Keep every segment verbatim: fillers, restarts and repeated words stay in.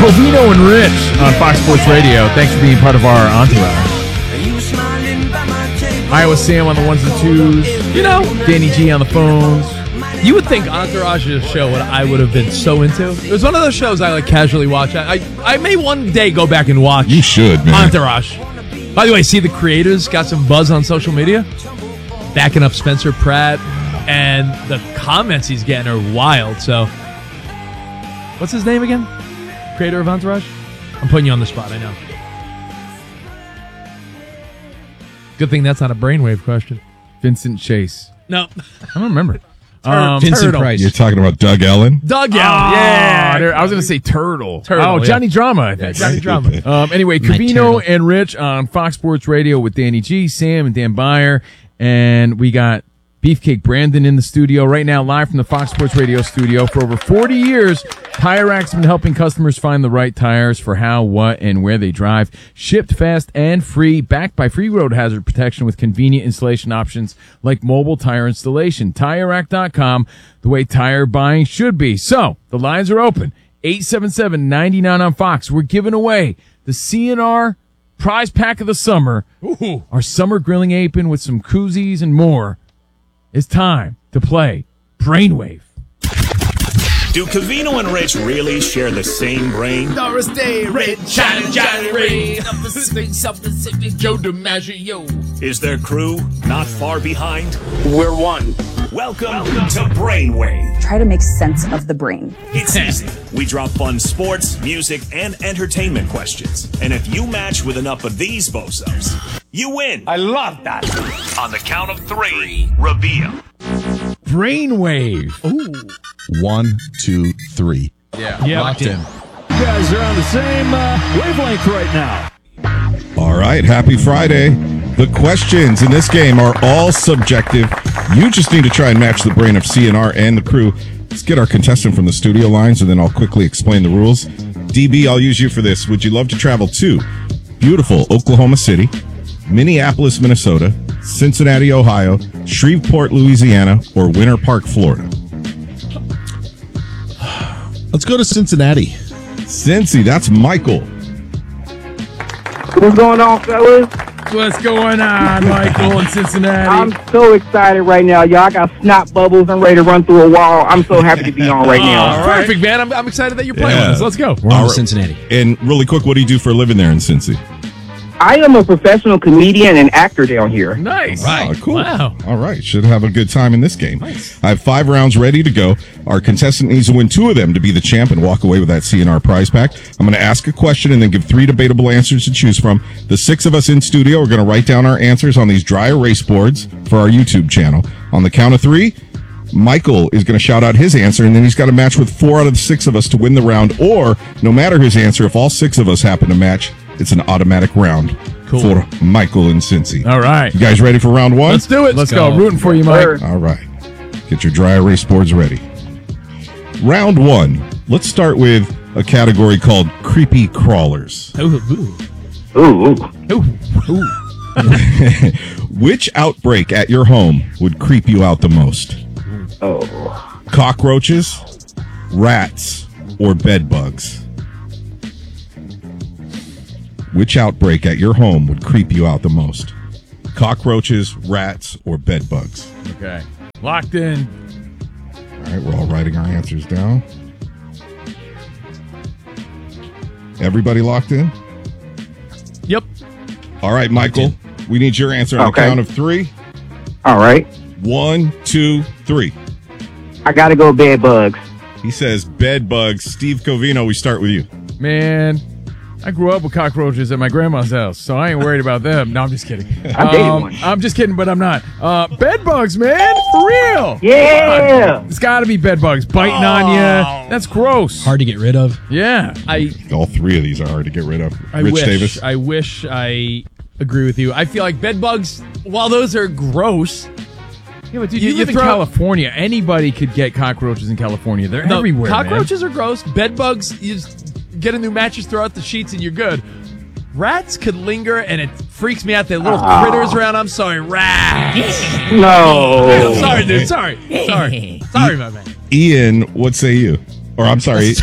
Covino and Rich on Fox Sports Radio. Thanks for being part of our entourage. Iowa Sam on the ones and twos. You know, Danny G on the phones. You would think Entourage is a show what I would have been so into. It was one of those shows I like casually watch. I I, I may one day go back and watch. You should, man. Entourage. By the way, see the creators got some buzz on social media, backing up Spencer Pratt, and the comments he's getting are wild. So, what's his name again? Creator of Entourage? I'm putting you on the spot. I know. Good thing that's not a brainwave question. Vincent Chase. No. I don't remember. Um, Vincent Turtle. Price. You're talking about Doug Ellen? Doug Ellen. Oh, yeah. there- I was going to say Turtle. Turtle, Oh, yeah. Johnny Drama, I think. Yeah, Johnny right? Drama. Um, anyway, My Covino turtle. and Rich on Fox Sports Radio with Danny G, Sam, and Dan Byer. And we got Beefcake Brandon in the studio right now, live from the Fox Sports Radio studio. For over forty years, Tire Rack's been helping customers find the right tires for how, what, and where they drive. Shipped fast and free, backed by free road hazard protection with convenient installation options like mobile tire installation. Tire Rack dot com, the way tire buying should be. So, the lines are open. eight seven seven, nine nine on Fox. We're giving away the C N R prize pack of the summer. Ooh. Our summer grilling apron with some koozies and more. It's time to play Brainwave. Do Covino and Rich really share the same brain? Doris Day, Red, China, Johnny Ray, Joe DiMaggio. Is their crew not far behind? We're one. Welcome, Welcome to Brainwave. Try to make sense of the brain. It's easy. We drop fun sports, music, and entertainment questions. And if you match with enough of these bozos, you win. I love that. On the count of three, reveal. Brainwave. Ooh. One, two, three. Yeah. Yeah. Locked in. You guys are on the same uh, wavelength right now. All right, happy Friday. The questions in this game are all subjective. You just need to try and match the brain of C N R and the crew. Let's get our contestant from the studio lines, and then I'll quickly explain the rules. D B, I'll use you for this. Would you love to travel to beautiful Oklahoma City, Minneapolis, Minnesota, Cincinnati, Ohio, Shreveport, Louisiana, or Winter Park, Florida? Let's go to Cincinnati. Cincy, that's Michael. What's going on, fellas? What's going on, Michael in Cincinnati? I'm so excited right now, y'all. I got snot bubbles and ready to run through a wall. I'm so happy to be on right now. All right. Perfect, man. I'm, I'm excited that you're playing Yeah. with us. Let's go. We're on All to right. Cincinnati. And really quick, what do you do for a living there in Cincy? I am a professional comedian and actor down here. Nice. Oh, cool. Wow. All right. Should have a good time in this game. I have five rounds ready to go. Our contestant needs to win two of them to be the champ and walk away with that C N R prize pack. I'm going to ask a question and then give three debatable answers to choose from. The six of us in studio are going to write down our answers on these dry erase boards for our YouTube channel. On the count of three, Michael is going to shout out his answer, and then he's got to match with four out of the six of us to win the round. Or, no matter his answer, if all six of us happen to match, it's an automatic round. Cool. For Michael and Cincy. All right. You guys ready for round one? Let's do it. Let's go. go. Rooting for you, Mike. All right. Get your dry erase boards ready. Round one. Let's start with a category called creepy crawlers. Ooh, ooh. Ooh, ooh. Ooh. Which outbreak at your home would creep you out the most? Oh. Cockroaches, rats, or bed bugs? Which outbreak at your home would creep you out the most? Cockroaches, rats, or bed bugs? Okay. Locked in. All right, we're all writing our answers down. Everybody locked in? Yep. All right, Michael, we need your answer on Okay. the count of three. All right. One, two, three. I got to go bed bugs. He says bed bugs. Steve Covino, we start with you. Man, I grew up with cockroaches at my grandma's house, so I ain't worried about them. No, I'm just kidding. I dated Um, one. I'm just kidding, but I'm not. Uh, bed bugs, man, for real. Yeah. It's got to be bed bugs biting on you. That's gross. Hard to get rid of. Yeah. I All three of these are hard to get rid of. I Rich wish Davis. I wish I agree with you. I feel like bed bugs, while those are gross, Yeah, but dude, You you, live live in in California. Anybody could get cockroaches in California. They're no, everywhere, man. cockroaches are gross. Bed bugs, you just get a new mattress, throw out the sheets, and you're good. Rats could linger, and it freaks me out. They little Oh. critters around. I'm sorry, rats. No. sorry, dude. Sorry, sorry, sorry, my man. Ian, what say you? Or I'm sorry.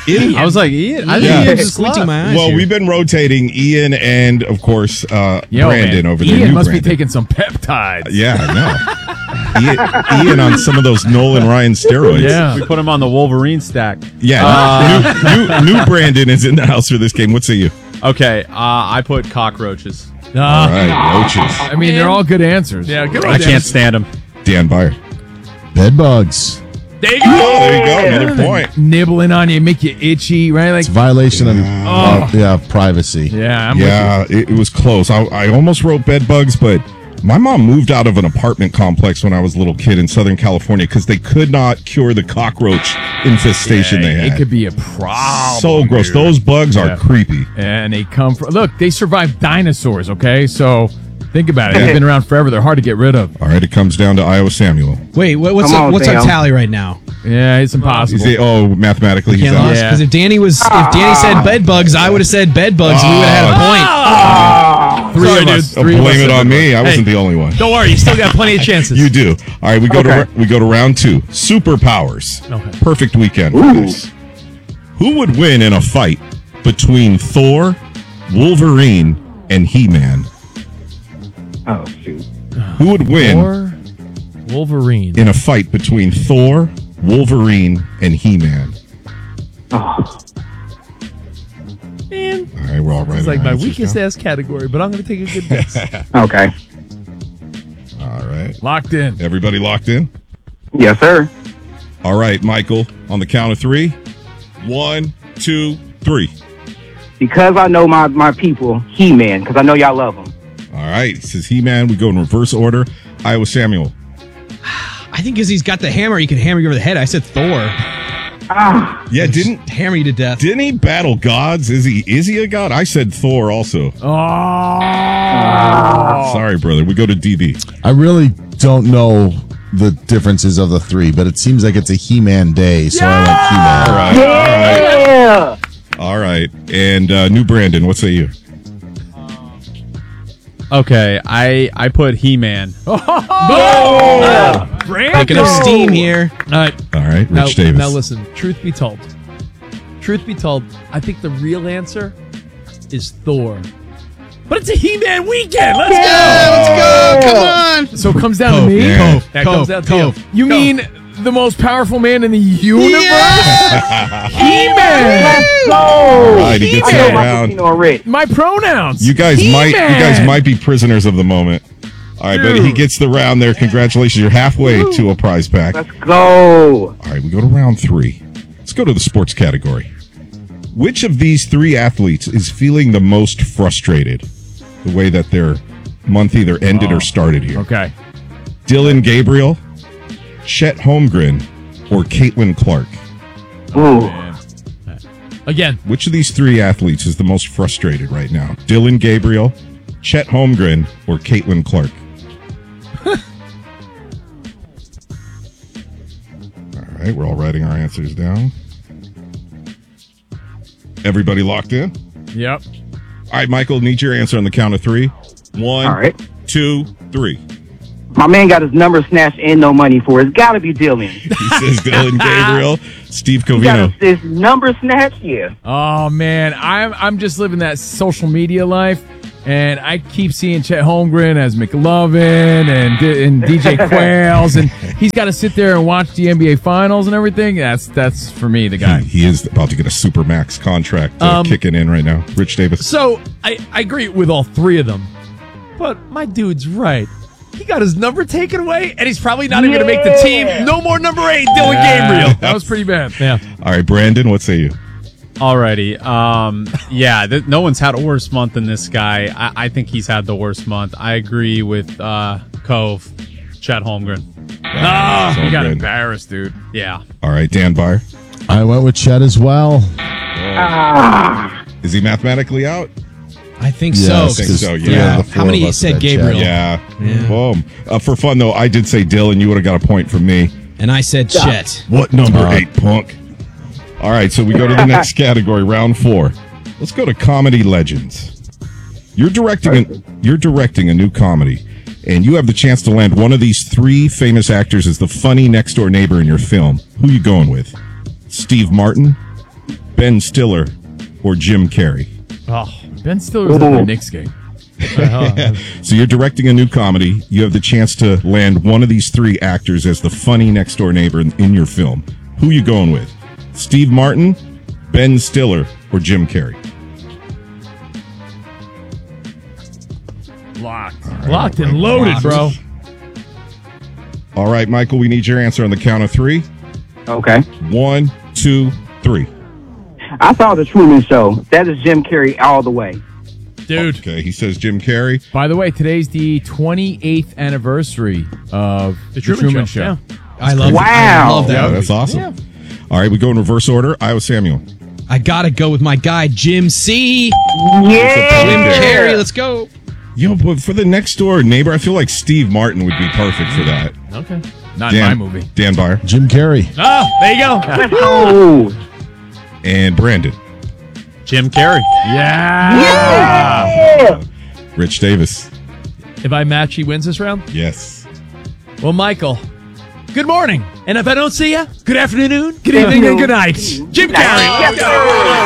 Ian? I was like, Ian? I Yeah. think Ian's Just squinting my eyes Well, here. we've been rotating Ian and, of course, uh, Yo, Brandon man, over there. Ian New must Brandon. be taking some peptides. Yeah, I know. Ian, Ian on some of those Nolan Ryan steroids. Yeah. We put him on the Wolverine stack. Yeah. new, new, new Brandon is in the house for this game. What say you? Okay, uh, I put cockroaches. All Ah, right, roaches. I mean, they're all good answers. Yeah, good I one. can't stand them. Dan Byer. Bed bugs. There you Oh, go. there you go. Another point. Nibbling on you, make you itchy, right? Like, It's a violation of uh, yeah, privacy. yeah, I'm Yeah, it, it was close. I, I almost wrote bed bugs, but my mom moved out of an apartment complex when I was a little kid in Southern California because they could not cure the cockroach infestation with you. they It had. could be a problem. So gross. dude. Those bugs are Yeah. creepy. And they come from, look, they survived dinosaurs, okay? So think about it. They've been around forever. They're hard to get rid of. All right, it comes down to Iowa Samuel. Wait, what, what's Come our, on, what's our Sam. tally right now? Yeah, it's impossible. Is he- oh, mathematically, he's Can't out. lose Yeah. because if Danny was if Danny said bed bugs, I would have said bed bugs, and we would have had a point. Three Sorry, of dude. us. Oh, Three of blame us it have on been- me. I wasn't Hey. the only one. Don't worry, you still got plenty of chances. You do. All right, we go Okay. to we go to round two. Superpowers. Okay. Perfect weekend for this. Who would win in a fight between Thor, Wolverine, and He-Man? Oh, shoot. Who would win Or Wolverine. in a fight between Thor, Wolverine, and He-Man? Oh, Man, All right, we're all right. it's like my weakest ass category, but I'm going to take a good guess. okay. All right. Locked in. Everybody locked in? Yes, sir. All right, Michael, on the count of three. One, two, three. Because I know my, my people, He-Man, because I know y'all love him. All right, says He-Man. We go in reverse order. Iowa Samuel. I think because he's got the hammer, he can hammer you over the head. I said Thor. Ah, Yeah, didn't Hammer you to death. didn't he battle gods? Is he is he a god? I said Thor also. Oh. Sorry, brother. We go to D B. I really don't know the differences of the three, but it seems like it's a He-Man day, so I like He-Man. All right. yeah. All right. And uh, new Brandon, what say you? Okay, I I put He-Man. Picking up steam here. All right. All right, Rich Now, Davis. now listen, truth be told. Truth be told, I think the real answer is Thor. But it's a He-Man weekend. Let's Let's go. Come on. So it comes down to me? Yeah. go. That comes down to you. You mean the most powerful man in the universe? He-Man! All right, he gets I know that my round. casino already. My pronouns. You guys might you He-Man! guys might be prisoners of the moment. All right, but he gets the round there. Congratulations. You're halfway to a prize pack. Let's go. All right, we go to round three. Let's go to the sports category. Which of these three athletes is feeling the most frustrated? The way that their month either ended or started here. Okay. Dylan Gabriel, Chet Holmgren, or Caitlin Clark? Ooh. Again, Which of these three athletes is the most frustrated right now? Dylan Gabriel, Chet Holmgren, or Caitlin Clark? All right, we're all writing our answers down. Everybody locked in? Yep. All right, Michael, need your answer on the count of three. One, All right. two, three. My man got his number snatched and no money for it. It's got to be Dylan. He says Dylan Gabriel. Steve He got Covino. his, his number snatched? Yeah. Oh man, I'm I'm just living that social media life, and I keep seeing Chet Holmgren as McLovin and D- and D J Quails, and he's got to sit there and watch the N B A Finals and everything. That's that's for me the guy. He, he is about to get a Supermax contract uh, Um, kicking in right now. Rich Davis. so I, I agree with all three of them. But my dude's right. He got his number taken away, and he's probably not even going to make the team. No more number eight, Dylan Yeah, Gabriel. that was pretty bad. Yeah. All right, Brandon, what say you? Alrighty. Um, yeah, th- no one's had a worse month than this guy. I-, I think he's had the worst month. I agree with uh, Cove, Chet Holmgren. Ah, So he got good. embarrassed, dude. Yeah. All right, Dan Byer. I went with Chet as well. Is he mathematically out? I think Yes, so. I think 'cause so, three yeah. of the four How many of us said said Chet. Gabriel? Yeah. Yeah. Boom. Uh, for fun, though, I did say Dylan. You would have got a point from me. And I said Chet. What number Uh, eight, punk? All right, so we go to the next category, round four. Let's go to comedy legends. You're directing an, you're directing a new comedy, and you have the chance to land one of these three famous actors as the funny next door neighbor in your film. Who you going with? Steve Martin, Ben Stiller, or Jim Carrey? Oh, Ben Stiller was at the Knicks game. So you're directing a new comedy. You have the chance to land one of these three actors as the funny next door neighbor in, in your film. Who you going with? Steve Martin, Ben Stiller, or Jim Carrey? Locked. Locked and loaded, bro. All right, Michael, we need your answer on the count of three. Okay. One, two, three. I saw the Truman Show. That is Jim Carrey all the way. Dude. Okay, he says Jim Carrey. By the way, today's the twenty-eighth anniversary of The Truman, Show. Yeah. I love Wow. it. I love Yeah, that. that's awesome. All right, we go in reverse order. Iowa Samuel. I gotta go with my guy Jim C. Yeah. Jim Carrey. Let's go. Yo, but for the next door neighbor, I feel like Steve Martin would be perfect for that. Okay. Not Dan, in my movie. Dan Byer. Jim Carrey. Oh, there you go. Let's go. And Brandon. Jim Carrey. Yeah. Yeah. Rich Davis. If I match, he wins this round? Yes. Well, Michael, good morning. And if I don't see you, good afternoon, good evening, and good night. Jim Carrey. Let's go.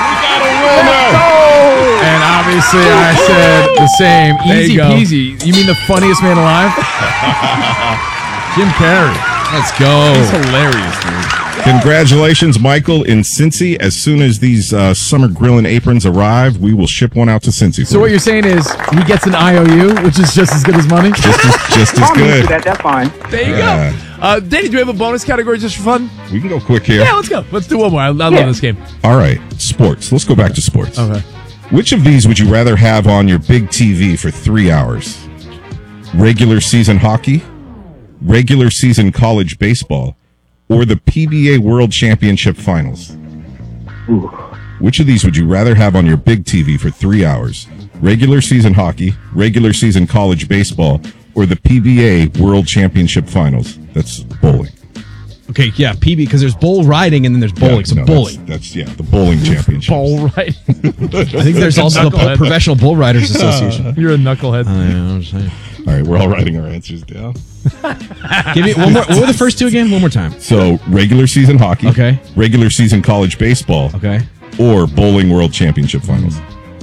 And obviously, I said the same. There Easy you go. peasy. You mean the funniest man alive? Jim Carrey. Let's go. He's hilarious, dude. Congratulations, Michael, in Cincy. As soon as these uh, summer grilling aprons arrive, we will ship one out to Cincy. So what you're saying is he gets an I O U, which is just as good as money? Just as, just as Call me good. for that. That's fine. There you Yeah. go. Uh, Danny, do we have a bonus category just for fun? We can go quick here. Yeah, let's go. Let's do one more. I, I love Yeah. this game. All right, sports. Let's go back to sports. Okay. Which of these would you rather have on your big T V for three hours? Regular season hockey, regular season college baseball, or the P B A World Championship Finals? Ooh. Which of these would you rather have on your big T V for three hours? Regular season hockey, regular season college baseball, or the P B A World Championship Finals? That's bowling. Okay, yeah, P B, because there's bull riding and then there's bowling. Yeah, so no, bowling. That's, that's, yeah, the bowling championship. All right. I think there's also the Knucklehead. Professional Bull Riders Association. You're a knucklehead. I'm saying. All right, we're all writing our answers down. Give me one more. What were the first two again? One more time. So, regular season hockey, Okay. regular season college baseball, Okay. or bowling world championship finals.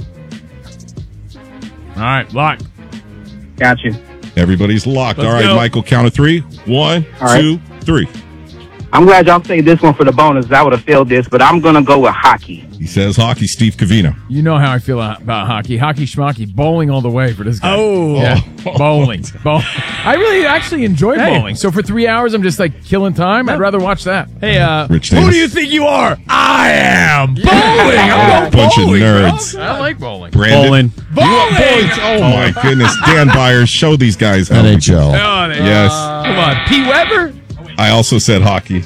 All right, lock. Got you. Everybody's locked. Let's all right, go. Michael, count of three. One, All right. two, three. I'm glad y'all say this one for the bonus. I would have failed this, but I'm gonna go with hockey. He says hockey, Steve Cavino. You know how I feel about hockey. Hockey schmocky. Bowling all the way for this guy. Oh. Yeah. Bowling. Bowl- I really actually enjoy Hey. bowling. So for three hours, I'm just like killing time. I'd rather watch that. Hey, uh, Rich who Davis. do you think you are? I am bowling. I'm going Bunch of bowling, bro. nerds. I like bowling. Brandon. Bowling. Bowling. Oh, my goodness. Dan Byers, show these guys how. N H L. Oh, they- Yes. Come on, P. Weber. I also said hockey.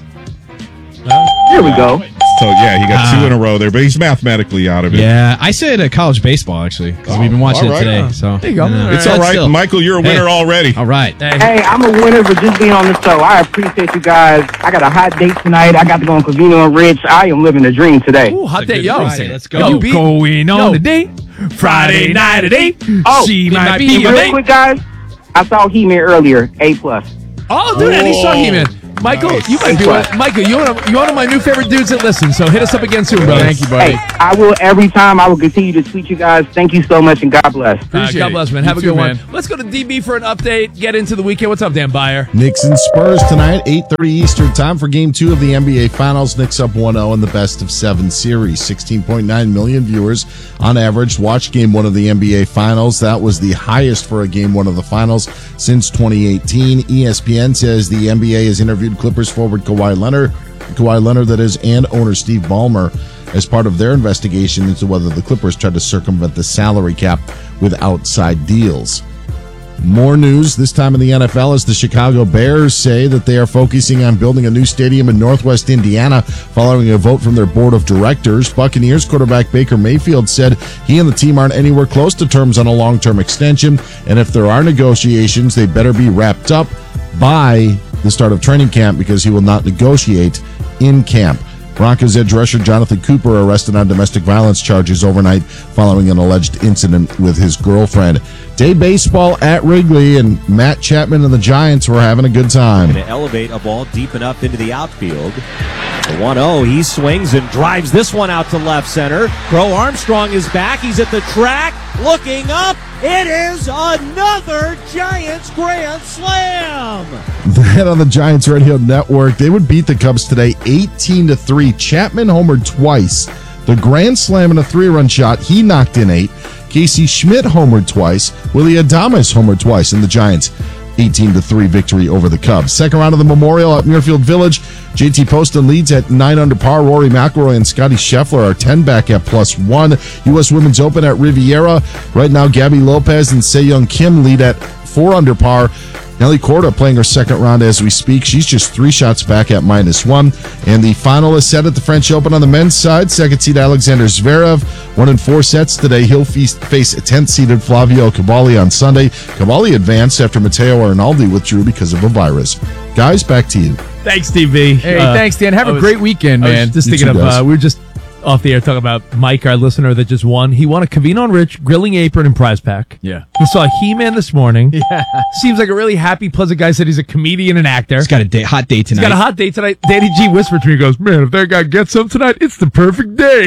Here we go. So, yeah, he got two in a row there, but he's mathematically out of it. Yeah, I said uh, college baseball, actually, because we've been watching all it right. today. So There you go. uh, It's but all right. still. Michael, you're a winner Hey. already. All right. Hey, I'm a winner for just being on the show. I appreciate you guys. I got a hot date tonight. I got to go on Cavino and Rich. I am living the dream today. Ooh, hot It's a day, good yo. Friday. Let's go. Yo, You beat- going on Yo. a date? Friday night at eight. Oh, she it might might be be your Real date. quick, guys. I saw He-Man earlier. A plus. Oh, dude, and he saw Whoa. He-Man. Michael, Nice. you might be one. Thanks, Michael, you're one, of, you're one of my new favorite dudes that listen. So hit us up again soon, brother. Thank you, buddy. Hey, I will every time. I will continue to tweet you guys. Thank you so much, and God bless. Uh, Appreciate God it. bless, man. You Have a too, good one. man. Let's go to D B for an update. Get into the weekend. What's up, Dan Byer? Knicks and Spurs tonight, eight thirty Eastern time for game two of the N B A Finals. Knicks up one oh in the best of seven series. sixteen point nine million viewers on average watched game one of the N B A Finals. That was the highest for a game one of the Finals since twenty eighteen. E S P N says the N B A has interviewed Clippers forward Kawhi Leonard, Kawhi Leonard that is, and owner Steve Ballmer as part of their investigation into whether the Clippers tried to circumvent the salary cap with outside deals. More news this time in the N F L as the Chicago Bears say that they are focusing on building a new stadium in Northwest Indiana following a vote from their board of directors. Buccaneers quarterback Baker Mayfield said he and the team aren't anywhere close to terms on a long-term extension, and if there are negotiations, they better be wrapped up by the start of training camp because he will not negotiate in camp. Broncos edge rusher Jonathan Cooper arrested on domestic violence charges overnight following an alleged incident with his girlfriend. Day baseball at Wrigley, and Matt Chapman and the Giants were having a good time. Going to elevate a ball deep enough into the outfield. The one oh, he swings and drives this one out to left center. Crow Armstrong is back. He's at the track, looking up. It is another Giants grand slam. That on the Giants Radio Network. They would beat the Cubs today eighteen to three. Chapman homered twice. The grand slam and a three-run shot. He knocked in eight. Casey Schmidt homered twice. Willie Adames homered twice. And the Giants eighteen to three victory over the Cubs. Second round of the Memorial at Muirfield Village. J T Poston leads at nine under par. Rory McIlroy and Scotty Scheffler are ten back at plus one. U S Women's Open at Riviera. Right now, Gabby Lopez and Se-Young Kim lead at four under par. Nelly Korda playing her second round as we speak. She's just three shots back at minus one. And the final is set at the French Open on the men's side. Second seed Alexander Zverev. One in four sets today. He'll face a tenth-seeded Flavio Cavalli on Sunday. Cavalli advanced after Matteo Arnaldi withdrew because of a virus. Guys, back to you. Thanks, T V. Hey, Uh, thanks, Dan. Have I a was- great weekend, I was man. just You thinking too, of, guys. uh, we were just off the air talking about Mike, our listener that just won. He won a Cavino and Rich grilling apron and prize pack. Yeah. We saw He-Man this morning. Yeah. Seems like a really happy, pleasant guy. Said he's a comedian and actor. He's got a day, hot day tonight. He's got a hot date tonight. Danny G whispered to me, he goes, man, if that guy gets some tonight, it's the perfect day.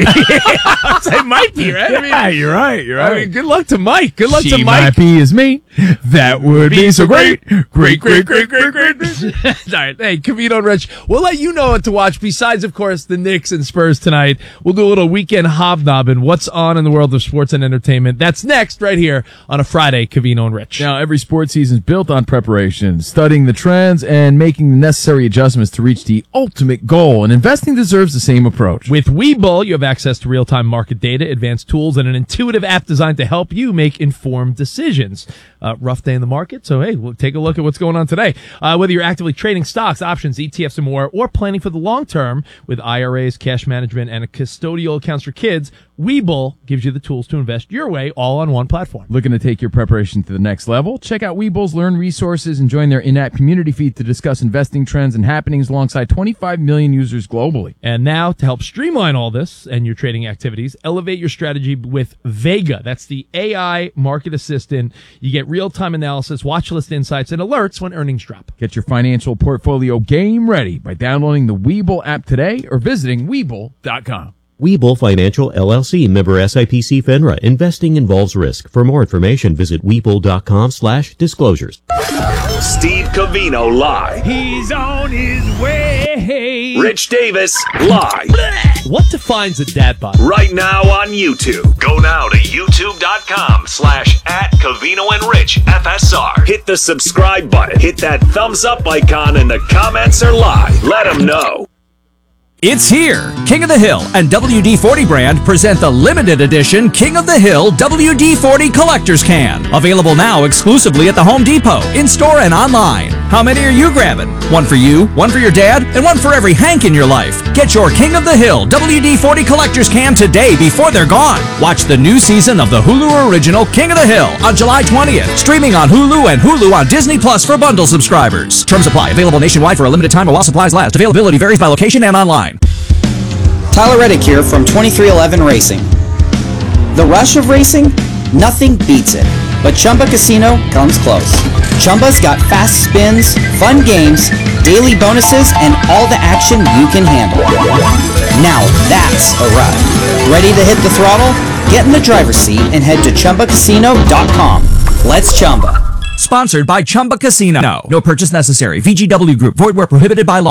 It might be, right? I mean, Yeah, you're right. You're I right. mean, good luck to Mike. Good luck she to Mike. might be his mate. That would be so great. Great, great, great, great, great. All right. Hey, Cavino and Rich, we'll let you know what to watch besides, of course, the Knicks and Spurs tonight. We'll do a little weekend hobnobbing. What's on in the world of sports and entertainment? That's next right here on a Friday, Cavino and Rich. Now, every sports season is built on preparation, studying the trends, and making the necessary adjustments to reach the ultimate goal. And investing deserves the same approach. With Webull, you have access to real-time market data, advanced tools, and an intuitive app designed to help you make informed decisions. Uh, rough day in the market, so hey, we'll take a look at what's going on today. Uh, whether you're actively trading stocks, options, E T Fs, and more, or planning for the long term with I R As, cash management, and custodial accounts for kids, Webull gives you the tools to invest your way all on one platform. Looking to take your preparation to the next level? Check out Webull's Learn resources and join their in-app community feed to discuss investing trends and happenings alongside twenty-five million users globally. And now, to help streamline all this and your trading activities, elevate your strategy with Vega. That's the A I market assistant. You get real-time analysis, watch list insights, and alerts when earnings drop. Get your financial portfolio game ready by downloading the Webull app today or visiting Webull dot com. Webull Financial, L L C, member S I P C FINRA. Investing involves risk. For more information, visit Webull.com slash disclosures. Steve Cavino live. He's on his way. Rich Davis live. What defines a dad bod? Right now on YouTube. Go now to youtube.com slash at Cavino and Rich F S R. Hit the subscribe button. Hit that thumbs up icon and the comments are live. Let them know. It's here! King of the Hill and W D forty brand present the limited edition King of the Hill W D forty Collector's Can. Available now exclusively at the Home Depot, in-store and online. How many are you grabbing? One for you, one for your dad, and one for every Hank in your life. Get your King of the Hill W D forty Collector's Can today before they're gone. Watch the new season of the Hulu original King of the Hill on July twentieth. Streaming on Hulu and Hulu on Disney Plus for bundle subscribers. Terms apply. Available nationwide for a limited time or while supplies last. Availability varies by location and online. Tyler Reddick here from twenty-three eleven Racing. The rush of racing? Nothing beats it. But Chumba Casino comes close. Chumba's got fast spins, fun games, daily bonuses, and all the action you can handle. Now that's a ride. Ready to hit the throttle? Get in the driver's seat and head to Chumba Casino dot com. Let's Chumba. Sponsored by Chumba Casino. No purchase necessary. V G W Group. Void where prohibited by law.